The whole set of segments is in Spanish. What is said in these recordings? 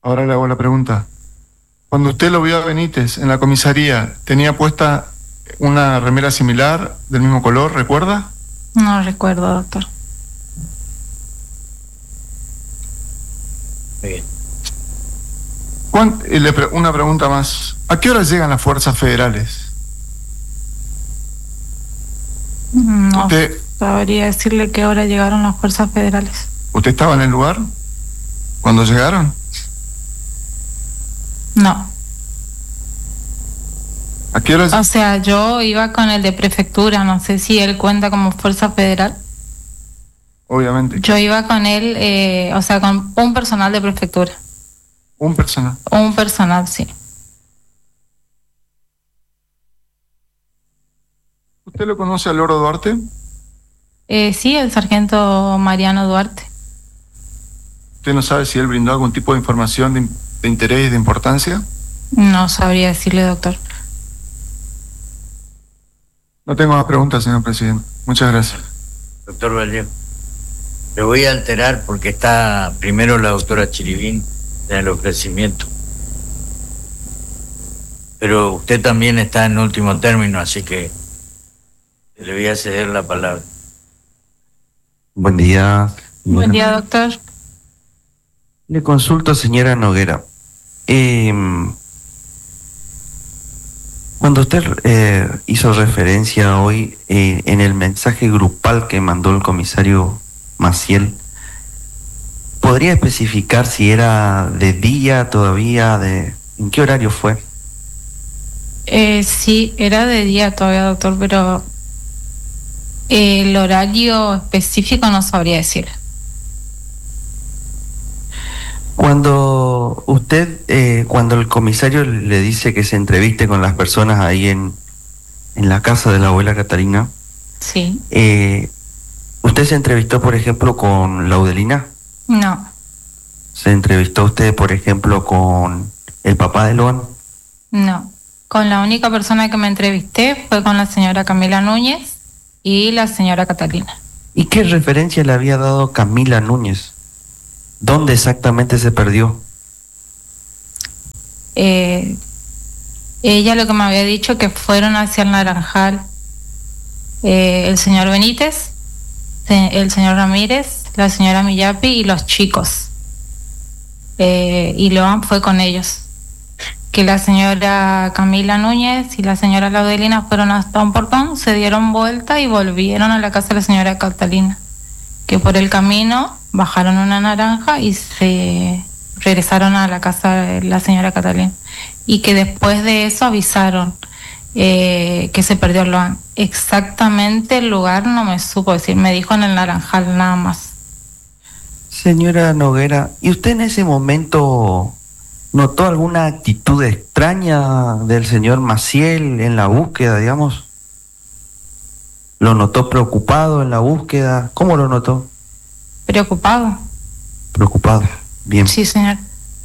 Ahora le hago la pregunta. Cuando usted lo vio a Benítez en la comisaría, ¿tenía puesta una remera similar, del mismo color, recuerda? No recuerdo, doctor. Bien. Una pregunta más. ¿A qué hora llegan las fuerzas federales? No ¿Usted sabría decirle qué hora llegaron las fuerzas federales. estaba en el lugar cuando llegaron? No. ¿A qué hora? O sea, yo iba con el de prefectura, no sé si él cuenta como fuerza federal. Obviamente. Yo iba con él, o sea, con un personal de prefectura. Un personal. Un personal, sí. ¿Usted lo conoce a Loro Duarte? Sí, el sargento Mariano Duarte. ¿Usted no sabe si él brindó algún tipo de información de interés y de importancia? No sabría decirle, doctor. No tengo más preguntas, señor presidente. Muchas gracias. Doctor Vallejo, le voy a alterar porque está primero la doctora Chiribín en el ofrecimiento. Pero usted también está en último término, así que le voy a ceder la palabra. Buen día. Buen día, doctor. Le consulto, señora Noguera. Cuando usted hizo referencia hoy en el mensaje grupal que mandó el comisario Maciel, ¿podría especificar si era de día todavía, en qué horario fue? Sí, era de día todavía, doctor, pero el horario específico no sabría decir. Cuando cuando el comisario le dice que se entreviste con las personas ahí en la casa de la abuela Catalina, Sí. ¿Usted se entrevistó, por ejemplo, con Laudelina? No, ¿Se entrevistó usted, por ejemplo, con el papá de Loan? no. Con la única persona que me entrevisté fue con la señora Camila Núñez y la señora Catalina. ¿Y qué referencia le había dado Camila Núñez? ¿Dónde exactamente se perdió? Ella lo que me había dicho que fueron hacia el Naranjal el señor Benítez, el señor Ramírez, la señora Millapi y los chicos. Y Loan fue con ellos. Que la señora Camila Núñez y la señora Laudelina fueron hasta un portón, se dieron vuelta y volvieron a la casa de la señora Catalina. Que por el camino bajaron una naranja y se regresaron a la casa de la señora Catalina. Y que después de eso avisaron que se perdió Loan. Exactamente el lugar no me supo decir, me dijo en el Naranjal nada más. Señora Noguera, ¿y usted en ese momento notó alguna actitud extraña del señor Maciel en la búsqueda, digamos? ¿Lo notó preocupado en la búsqueda? ¿Cómo lo notó? ¿Preocupado? Preocupado, bien. Sí, señor.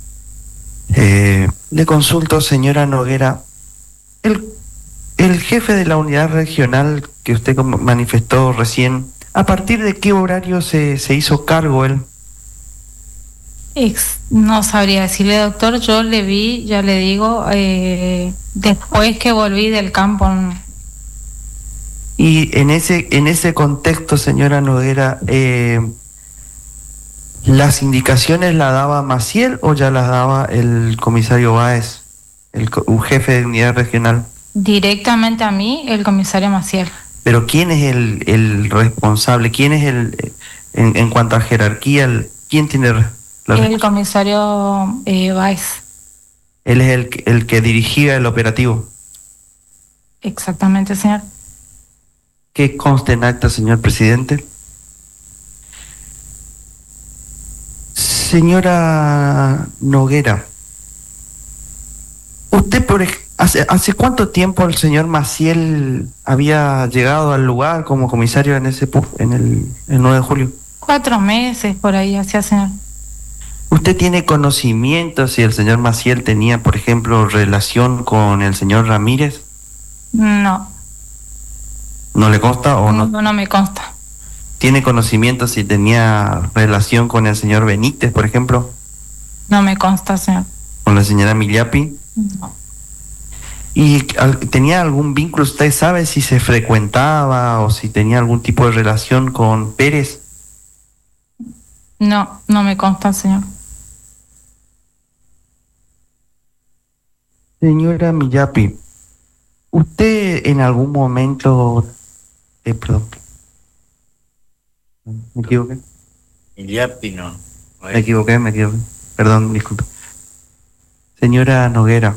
Le consulto, señora Noguera, el jefe de la unidad regional que usted manifestó recién, ¿a partir de qué horario se hizo cargo él? No sabría decirle, doctor, yo le vi, ya le digo, después que volví del campo. Y en ese contexto, señora Noguera, ¿las indicaciones las daba Maciel o ya las daba el comisario Báez, un jefe de unidad regional? Directamente a mí, el comisario Maciel. Pero ¿quién es el responsable? ¿Quién es en cuanto a jerarquía, quién tiene el comisario Báez? Él es el que dirigía el operativo. Exactamente, señor. ¿Qué consta en acta, señor presidente? Señora Noguera, usted ¿hace cuánto tiempo el señor Maciel había llegado al lugar como comisario en el 9 de julio? 4 meses por ahí hacía, señor. ¿Usted tiene conocimiento si el señor Maciel tenía, por ejemplo, relación con el señor Ramírez? No. ¿No le consta o no? No me consta. ¿Tiene conocimiento si tenía relación con el señor Benítez, por ejemplo? No me consta, señor. ¿Con la señora Millapi? No. ¿Y tenía algún vínculo? ¿Usted sabe si se frecuentaba o si tenía algún tipo de relación con Pérez? No, no me consta, señor. Señora Millapi, ¿usted en algún momento... perdón. ¿Me equivoqué? Millapi no. Me equivoqué. Perdón, disculpe. Señora Noguera.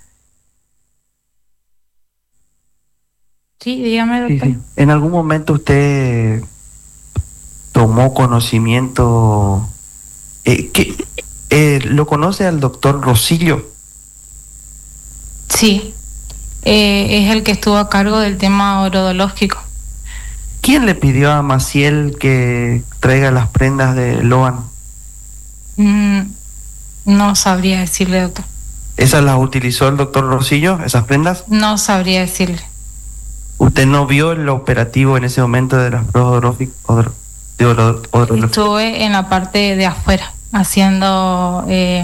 Sí, dígame, doctor. Sí. ¿En algún momento usted tomó conocimiento? ¿Lo conoce al doctor Rosillo? Sí, es el que estuvo a cargo del tema orodológico. ¿Quién le pidió a Maciel que traiga las prendas de Loan? No sabría decirle, doctor. ¿Esas las utilizó el doctor Rosillo, esas prendas? No sabría decirle. ¿Usted no vio el operativo en ese momento de las pruebas odorológicas? Estuve en la parte de afuera, haciendo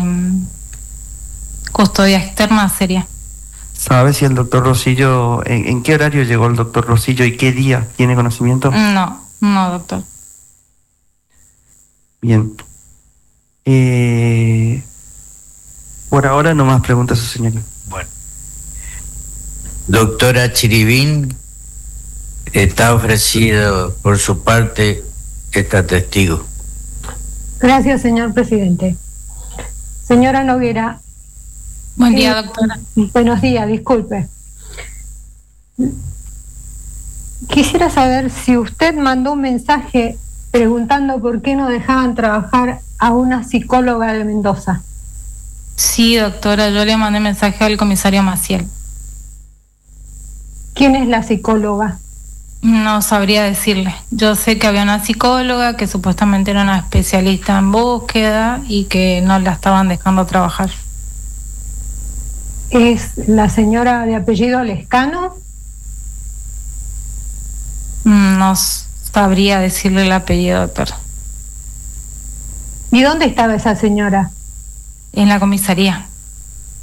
custodia externa seria. ¿Sabe si el doctor Rosillo, en qué horario llegó el doctor Rosillo y qué día? ¿Tiene conocimiento? No, doctor. Bien. Por ahora no más preguntas, señora. Bueno. Doctora Chiribín, está ofrecido por su parte esta testigo. Gracias, señor presidente. Señora Noguera. Buen día, doctora. Buenos días, disculpe. Quisiera saber si usted mandó un mensaje preguntando por qué no dejaban trabajar a una psicóloga de Mendoza. Sí, doctora, yo le mandé mensaje al comisario Maciel. ¿Quién es la psicóloga? No sabría decirle. Yo sé que había una psicóloga que supuestamente era una especialista en búsqueda y que no la estaban dejando trabajar. ¿Es la señora de apellido Lescano? No sabría decirle el apellido, doctora. ¿Y dónde estaba esa señora? En la comisaría.